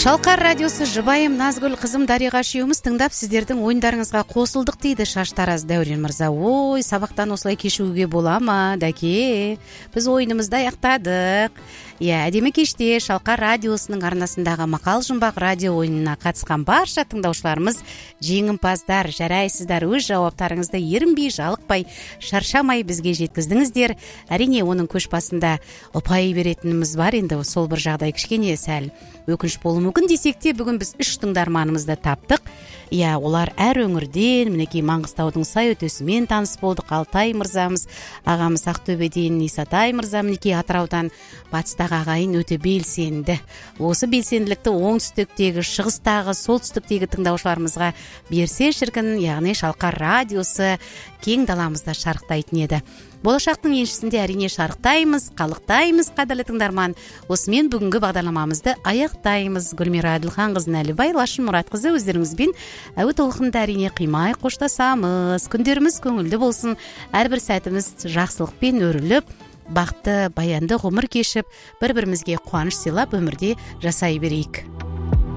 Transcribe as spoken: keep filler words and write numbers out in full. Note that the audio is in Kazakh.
Шалқар радиосы жұбайым Назгүл қызым Дариға үшеуміз тыңдап сіздердің ойындарыңызға қосылдық дейді Шаштараз Дәурен мырза. Ой, сабақтан осылай кешігуге бола ма, дәке? Біз ойынымызды аяқтадық. Иә, әдемі кеште Шалқар радиосының арнасындағы мақал жұмбақ радио ойынына қатысқан барша тыңдаушыларымыз жеңімпаздар, жарайсыздар, өз жауаптарыңызды ерінбей, жалықпай, шаршамай бізге жеткіздіңіздер. Әрине, оның көш басында ұпай беретініміз бар, енді сол бір жағдай кішкене сәл өкініш болуы мүмкін десек те, бүгін біз үш тыңдарманымызды таптық. Иә, олар әр өңірден, мінекей Маңғыстаудың сай өтесімен таныс болдық. Алтай мырзамыз, ағамыз Ақтөбеден, Исатай мырза, мінекей Атыраудан, батыстағы ағайын өте белсенді. Осы белсенділікті оңтүстіктегі, шығыстағы, солтүстіктегі тыңдаушыларымызға берсе шіркін, яғни Шалқар радиосы кең даламызда шарықтайтын еді. Болашақтың еншісінде әрине шарықтаймыз, қалықтаймыз, қадірлі тыңдарман. Осымен бүгінгі бағдарламамызды аяқтаймыз. Гүлмира Әділханқызы, Әлібай Лашын Мұратқызы өздеріңізбен әуе толқынында әрине қимай қоштасамыз. Күндеріміз көңілді болсын, әрбір сәтіміз жақсылықпен өріліп, бақытты, баянды ғұмыр кешіп, бір-бірімізге қуаныш сыйлап өмірде жасай берейік.